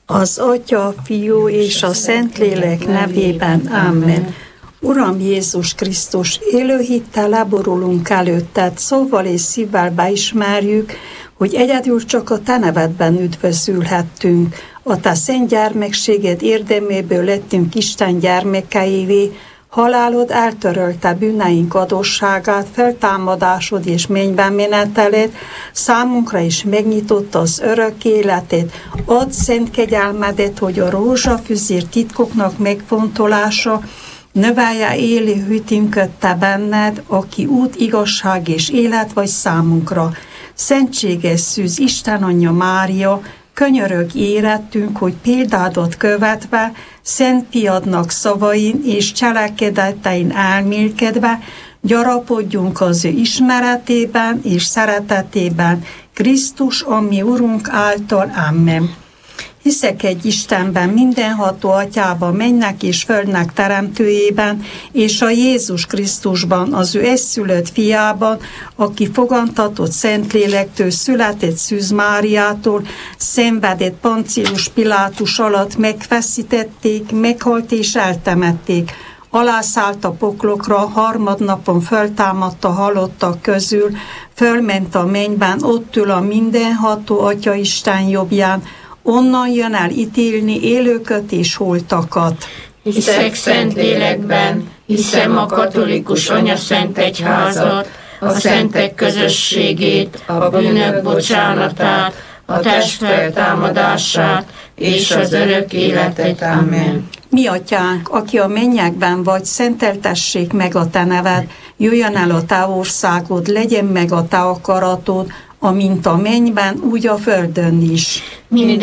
Az Atya, a Fiú és a Szentlélek nevében. Amen. Uram Jézus Krisztus, élő hittel leborulunk előtted, szóval és szívvel beismerjük, hogy egyedül csak a te nevedben üdvözülhettünk. A te szent gyermekséged érdeméből lettünk Isten gyermekeivé, halálod eltörölte bűneink adósságát, feltámadásod és mennybe meneteled, számunkra is megnyitotta az örök életét. Add szent kegyelmedet, hogy a rózsafüzér titkoknak megfontolása növelje élő hűtünket te benned, aki út, igazság és élet vagy számunkra. Szentséges szűz Isten Anyja Mária, könyörög érettünk, hogy példádat követve, szent fiadnak szavain és cselekedetein elmélkedve, gyarapodjunk az ő ismeretében és szeretetében, Krisztus, a mi Urunk által. Amen. Hiszek egy Istenben, mindenható Atyában, mennek és földnek teremtőjében, és a Jézus Krisztusban, az ő egyszülött fiában, aki fogantatott Szentlélektől, született Szűz Máriától, szenvedett Poncius Pilátus alatt, megfeszítették, meghalt és eltemették. Alászállt a poklokra, harmadnapon föltámadt a halottak közül, fölment a mennyben, ott ül a mindenható Atya Isten jobbján, onnan jön el ítélni élőket és holtakat. Hiszek Szentlélekben, hiszem a katolikus anyaszent egyházat, a szentek közösségét, a bűnök bocsánatát, a test feltámadását és az örök életet. Amen. Mi Atyánk, aki a mennyekben vagy, szenteltessék meg a te neved, jöjjön el a te országod, legyen meg a te akaratod, amint a mennyben, úgy a földön is. Minden